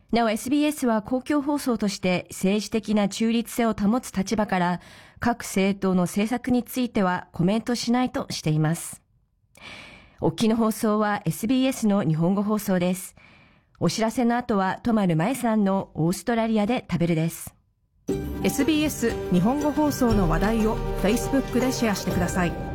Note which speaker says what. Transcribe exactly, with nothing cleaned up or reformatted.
Speaker 1: なお エスビーエス は公共放送として政治的な中立性を保つ立場から各政党の政策についてはコメントしないとしています。お聞きの放送は エスビーエス の日本語放送です。お知らせの後は戸丸真由さんのオーストラリアで食べるです。
Speaker 2: エスビーエス 日本語放送の話題を Facebook でシェアしてください。